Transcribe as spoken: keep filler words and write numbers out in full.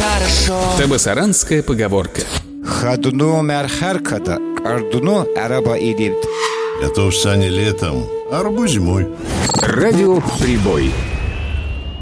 хорошо. Табасаранская поговорка. Хадуну мерхеркада, ардуну араба идит. Готов сани летом, а арбуз зимой. Радио «Прибой».